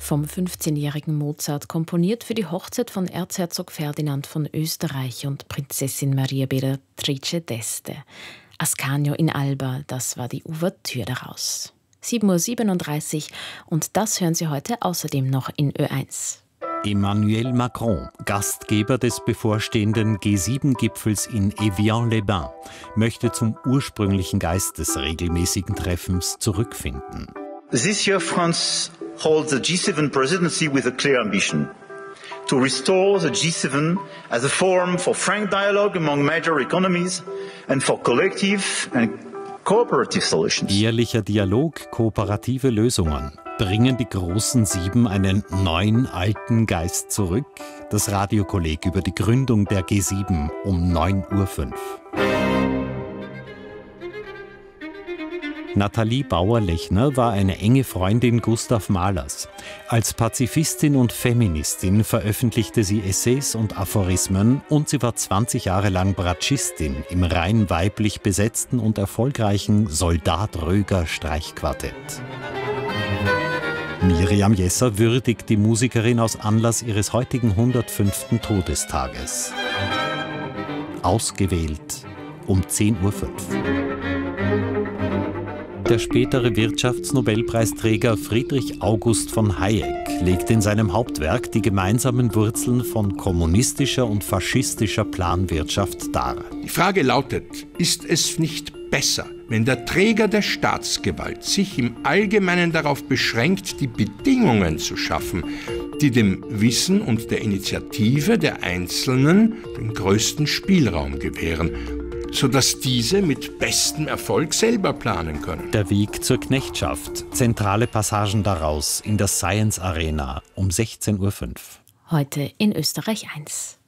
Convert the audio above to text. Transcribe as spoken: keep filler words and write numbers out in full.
vom fünfzehnjährigen Mozart, komponiert für die Hochzeit von Erzherzog Ferdinand von Österreich und Prinzessin Maria Beatrice d'Este. Ascanio in Alba, das war die Ouvertüre daraus. sieben Uhr siebenunddreißig und das hören Sie heute außerdem noch in Ö eins. Emmanuel Macron, Gastgeber des bevorstehenden G sieben Gipfels in Évian-les-Bains, möchte zum ursprünglichen Geist des regelmäßigen Treffens zurückfinden. This year France holds the G seven presidency with a clear ambition: to restore the G seven as a forum for frank dialogue among major economies and for collective and cooperative solutions. Ehrlicher Dialog, kooperative Lösungen. Bringen die großen Sieben einen neuen, alten Geist zurück? Das Radiokolleg über die Gründung der G sieben um neun Uhr fünf. Nathalie Bauer-Lechner war eine enge Freundin Gustav Mahlers. Als Pazifistin und Feministin veröffentlichte sie Essays und Aphorismen und sie war zwanzig Jahre lang Bratschistin im rein weiblich besetzten und erfolgreichen Soldat Röger Streichquartett. Miriam Jesser würdigt die Musikerin aus Anlass ihres heutigen hundertfünften Todestages. Ausgewählt um zehn Uhr fünf. Der spätere Wirtschaftsnobelpreisträger Friedrich August von Hayek legt in seinem Hauptwerk die gemeinsamen Wurzeln von kommunistischer und faschistischer Planwirtschaft dar. Die Frage lautet, ist es nicht besser, wenn der Träger der Staatsgewalt sich im Allgemeinen darauf beschränkt, die Bedingungen zu schaffen, die dem Wissen und der Initiative der Einzelnen den größten Spielraum gewähren, sodass diese mit bestem Erfolg selber planen können. Der Weg zur Knechtschaft. Zentrale Passagen daraus in der Science Arena um sechzehn Uhr fünf. Heute in Österreich eins.